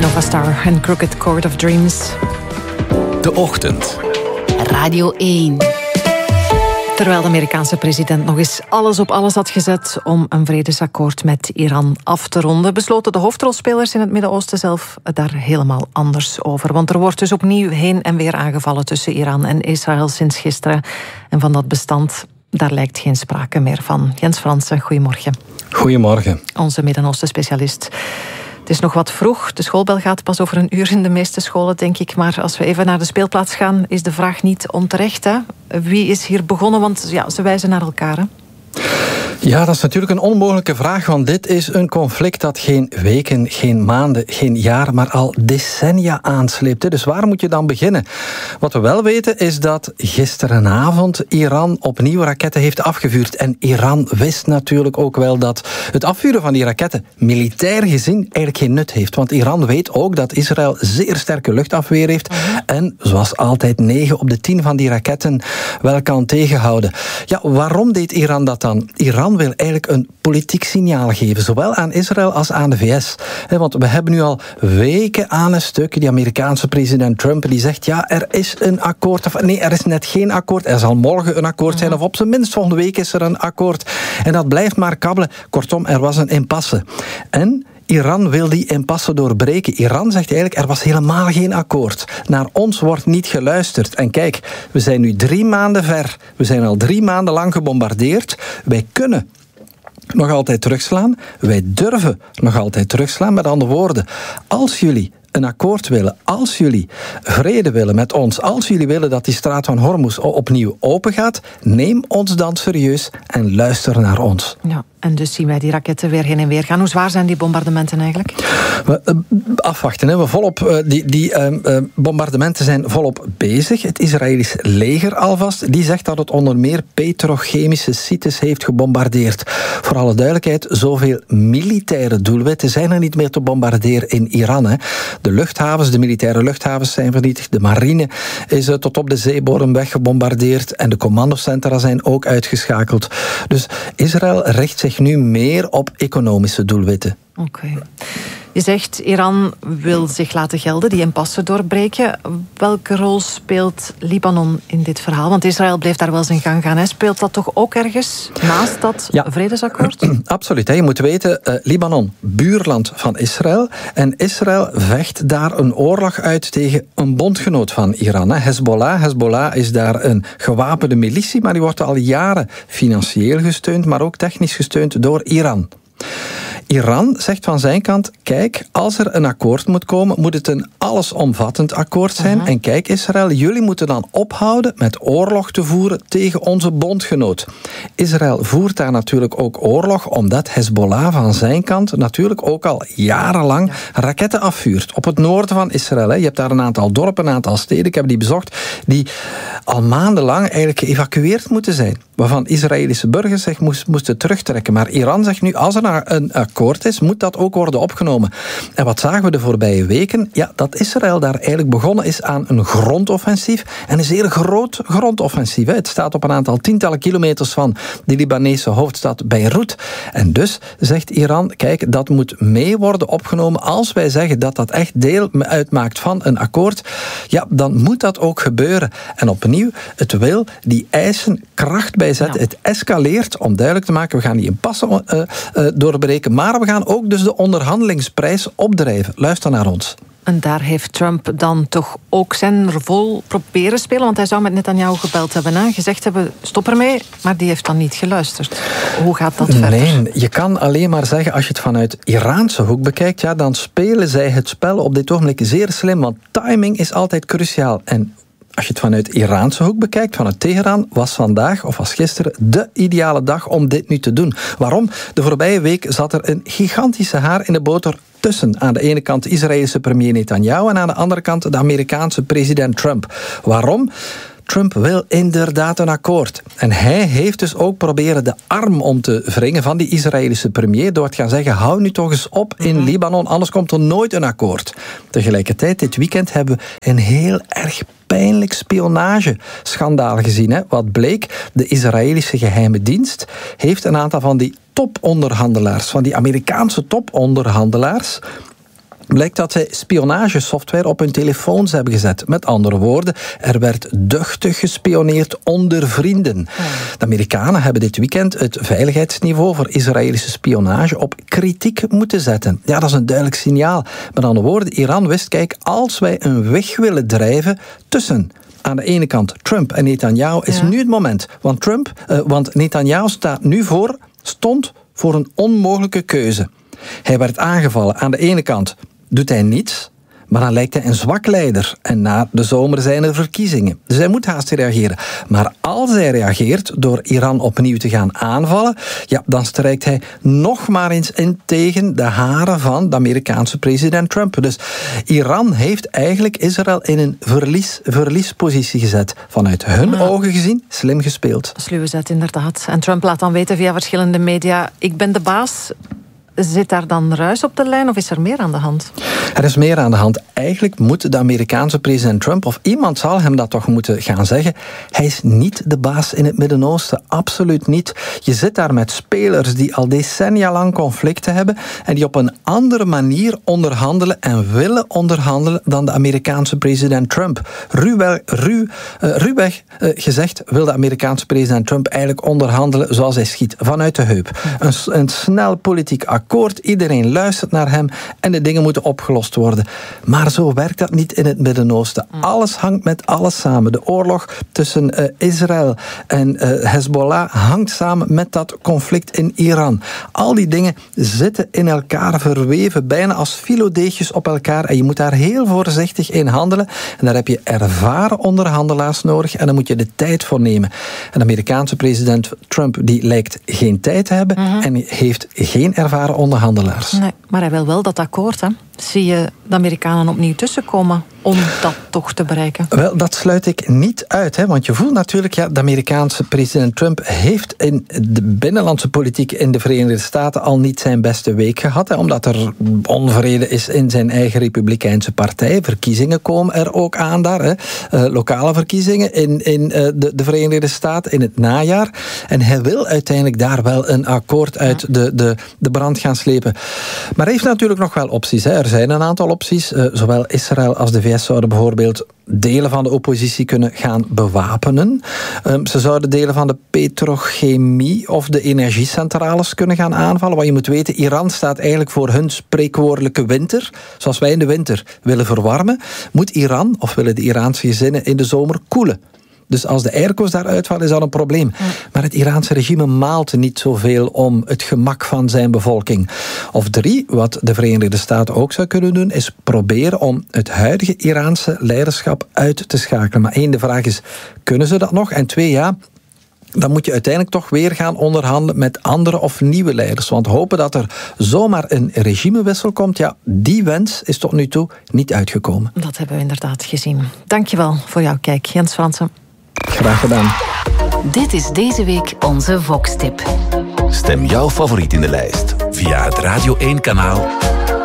Nova Star en Crooked Court of Dreams. De Ochtend. Radio 1. Terwijl de Amerikaanse president nog eens alles op alles had gezet om een vredesakkoord met Iran af te ronden, besloten de hoofdrolspelers in het Midden-Oosten zelf daar helemaal anders over. Want er wordt dus opnieuw heen en weer aangevallen tussen Iran en Israël sinds gisteren. En van dat bestand, daar lijkt geen sprake meer van. Jens Fransen, goedemorgen. Goedemorgen. Onze Midden-Oosten-specialist. Het is nog wat vroeg. De schoolbel gaat pas over een uur in de meeste scholen, denk ik. Maar als we even naar de speelplaats gaan, is de vraag niet onterecht. Hè? Wie is hier begonnen? Want ja, ze wijzen naar elkaar. Hè? Ja, dat is natuurlijk een onmogelijke vraag, want dit is een conflict dat geen weken, geen maanden, geen jaar, maar al decennia aansleept. Dus waar moet je dan beginnen? Wat we wel weten is dat gisterenavond Iran opnieuw raketten heeft afgevuurd. En Iran wist natuurlijk ook wel dat het afvuren van die raketten militair gezien eigenlijk geen nut heeft. Want Iran weet ook dat Israël zeer sterke luchtafweer heeft en zoals altijd 9 op de 10 van die raketten wel kan tegenhouden. Ja, waarom deed Iran dat dan? Iran wil eigenlijk een politiek signaal geven, zowel aan Israël als aan de VS. Want we hebben nu al weken aan een stuk die Amerikaanse president Trump die zegt, ja, er is een akkoord, of nee, er is net geen akkoord, er zal morgen een akkoord zijn, of op zijn minst volgende week is er een akkoord. En dat blijft maar kabbelen. Kortom, er was een impasse. En Iran wil die impasse doorbreken. Iran zegt eigenlijk, er was helemaal geen akkoord. Naar ons wordt niet geluisterd. En kijk, we zijn nu 3 maanden ver. We zijn al 3 maanden lang gebombardeerd. Wij kunnen nog altijd terugslaan. Wij durven nog altijd terugslaan. Met andere woorden, als jullie een akkoord willen, als jullie vrede willen met ons, als jullie willen dat die straat van Hormuz opnieuw open gaat, neem ons dan serieus en luister naar ons. Ja, en dus zien wij die raketten weer heen en weer gaan. Hoe zwaar zijn die bombardementen eigenlijk? Afwachten, hè. We volop, die bombardementen zijn volop bezig. Het Israëlisch leger alvast, die zegt dat het onder meer petrochemische sites heeft gebombardeerd. Voor alle duidelijkheid, zoveel militaire doelwitten zijn er niet meer te bombarderen in Iran. Hè. De luchthavens, de militaire luchthavens zijn vernietigd. De marine is tot op de zeebodem weggebombardeerd. En de commandocentra zijn ook uitgeschakeld. Dus Israël richt zich nu meer op economische doelwitten. Oké. Je zegt, Iran wil zich laten gelden, die impasse doorbreken. Welke rol speelt Libanon in dit verhaal? Want Israël bleef daar wel zijn gang gaan. Hè? Speelt dat toch ook ergens naast dat vredesakkoord? Absoluut. Hè. Je moet weten, Libanon, buurland van Israël. En Israël vecht daar een oorlog uit tegen een bondgenoot van Iran. Hè. Hezbollah. Hezbollah is daar een gewapende militie, maar die wordt al jaren financieel gesteund, maar ook technisch gesteund door Iran. Iran zegt van zijn kant, kijk, als er een akkoord moet komen, moet het een allesomvattend akkoord zijn. En kijk Israël, jullie moeten dan ophouden met oorlog te voeren tegen onze bondgenoot. Israël voert daar natuurlijk ook oorlog, omdat Hezbollah van zijn kant natuurlijk ook al jarenlang raketten afvuurt. Op het noorden van Israël. Hè. Je hebt daar een aantal dorpen, een aantal steden, ik heb die bezocht, die al maandenlang eigenlijk geëvacueerd moeten zijn. Waarvan Israëlische burgers zich moesten terugtrekken. Maar Iran zegt nu, als er een akkoord is, moet dat ook worden opgenomen. En wat zagen we de voorbije weken? Ja, dat Israël daar eigenlijk begonnen is aan een grondoffensief. En een zeer groot grondoffensief. Het staat op een aantal tientallen kilometers van de Libanese hoofdstad Beirut. En dus zegt Iran, kijk, dat moet mee worden opgenomen. Als wij zeggen dat dat echt deel uitmaakt van een akkoord, ja, dan moet dat ook gebeuren. En opnieuw, het wil die eisen kracht bijzetten. Het escaleert, om duidelijk te maken, we gaan die impasse doorbreken, maar we gaan ook dus de onderhandelingsprijs opdrijven. Luister naar ons. En daar heeft Trump dan toch ook zijn rol proberen spelen, want hij zou met Netanyahu gebeld hebben. Hè? Gezegd hebben, stop ermee, maar die heeft dan niet geluisterd. Hoe gaat dat verder? Nee, je kan alleen maar zeggen, als je het vanuit Iraanse hoek bekijkt, ja, dan spelen zij het spel op dit ogenblik zeer slim, want timing is altijd cruciaal. En als je het vanuit Iraanse hoek bekijkt, vanuit Teheran, was vandaag of was gisteren de ideale dag om dit nu te doen. Waarom? De voorbije week zat er een gigantische haar in de boter tussen. Aan de ene kant de Israëlische premier Netanyahu en aan de andere kant de Amerikaanse president Trump. Waarom? Trump wil inderdaad een akkoord. En hij heeft dus ook proberen de arm om te wringen van die Israëlische premier door te gaan zeggen, hou nu toch eens op in Libanon, anders komt er nooit een akkoord. Tegelijkertijd, dit weekend hebben we een heel erg pijnlijk spionageschandaal gezien. Hè? Wat bleek, de Israëlische geheime dienst heeft een aantal van die toponderhandelaars, van die Amerikaanse toponderhandelaars, blijkt dat zij spionagesoftware op hun telefoons hebben gezet. Met andere woorden, er werd duchtig gespioneerd onder vrienden. De Amerikanen hebben dit weekend het veiligheidsniveau voor Israëlische spionage op kritiek moeten zetten. Ja, dat is een duidelijk signaal. Met andere woorden, Iran wist, kijk, als wij een weg willen drijven tussen aan de ene kant Trump en Netanyahu, is nu het moment. Want Netanyahu stond voor een onmogelijke keuze. Hij werd aangevallen. Aan de ene kant doet hij niets, maar dan lijkt hij een zwak leider. En na de zomer zijn er verkiezingen. Dus hij moet haast reageren. Maar als hij reageert door Iran opnieuw te gaan aanvallen, ja, dan strijkt hij nog maar eens in tegen de haren van de Amerikaanse president Trump. Dus Iran heeft eigenlijk Israël in een verliespositie gezet. Vanuit hun ogen gezien, slim gespeeld. Sluwe zet, inderdaad. En Trump laat dan weten via verschillende media, ik ben de baas. Zit daar dan ruis op de lijn of is er meer aan de hand? Er is meer aan de hand. Eigenlijk moet de Amerikaanse president Trump, of iemand zal hem dat toch moeten gaan zeggen, hij is niet de baas in het Midden-Oosten. Absoluut niet. Je zit daar met spelers die al decennia lang conflicten hebben en die op een andere manier onderhandelen en willen onderhandelen dan de Amerikaanse president Trump. Ruwweg gezegd wil de Amerikaanse president Trump eigenlijk onderhandelen zoals hij schiet, vanuit de heup. Een snel politiek akkoord. Iedereen luistert naar hem en de dingen moeten opgelost worden. Maar zo werkt dat niet in het Midden-Oosten. Alles hangt met alles samen. De oorlog tussen Israël en Hezbollah hangt samen met dat conflict in Iran. Al die dingen zitten in elkaar verweven, bijna als filodeegjes op elkaar. En je moet daar heel voorzichtig in handelen. En daar heb je ervaren onderhandelaars nodig en daar moet je de tijd voor nemen. En de Amerikaanse president Trump die lijkt geen tijd te hebben en heeft geen ervaren onderhandelaars. Nee, maar hij wil wel dat akkoord, hè? Zie je de Amerikanen opnieuw tussenkomen om dat toch te bereiken? Wel, dat sluit ik niet uit, hè, want je voelt natuurlijk, ja, de Amerikaanse president Trump heeft in de binnenlandse politiek in de Verenigde Staten al niet zijn beste week gehad, hè, omdat er onvrede is in zijn eigen Republikeinse partij. Verkiezingen komen er ook aan daar, hè. Lokale verkiezingen in de Verenigde Staten in het najaar. En hij wil uiteindelijk daar wel een akkoord uit de brand gaan slepen. Maar hij heeft natuurlijk nog wel opties, hè. Er zijn een aantal opties. Zowel Israël als de VS zouden bijvoorbeeld delen van de oppositie kunnen gaan bewapenen. Ze zouden delen van de petrochemie of de energiecentrales kunnen gaan aanvallen. Want je moet weten, Iran staat eigenlijk voor hun spreekwoordelijke winter. Zoals wij in de winter willen verwarmen, moet Iran, of willen de Iraanse gezinnen in de zomer koelen. Dus als de airco's daar uitvallen, is dat een probleem. Maar het Iraanse regime maalt niet zoveel om het gemak van zijn bevolking. Of 3, wat de Verenigde Staten ook zou kunnen doen, is proberen om het huidige Iraanse leiderschap uit te schakelen. Maar 1, de vraag is, kunnen ze dat nog? En 2, ja, dan moet je uiteindelijk toch weer gaan onderhandelen met andere of nieuwe leiders. Want hopen dat er zomaar een regimewissel komt, ja, die wens is tot nu toe niet uitgekomen. Dat hebben we inderdaad gezien. Dankjewel voor jouw kijk, Jens Fransen. Graag gedaan. Dit is deze week onze Vox-tip. Stem jouw favoriet in de lijst via het Radio 1-kanaal